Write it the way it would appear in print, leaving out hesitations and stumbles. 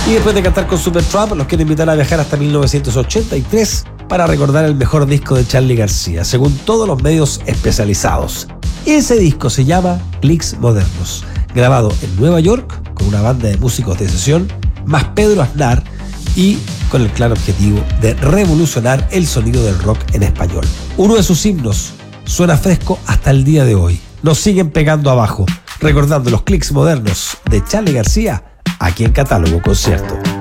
Y después de cantar con Supertramp, los quiero invitar a viajar hasta 1983 para recordar el mejor disco de Charly García, según todos los medios especializados. Ese disco se llama Clics Modernos, grabado en Nueva York con una banda de músicos de sesión, más Pedro Aznar, y con el claro objetivo de revolucionar el sonido del rock en español. Uno de sus himnos suena fresco hasta el día de hoy. Nos siguen pegando abajo, recordando los Clics Modernos de Charly García, aquí en Catálogo Concierto.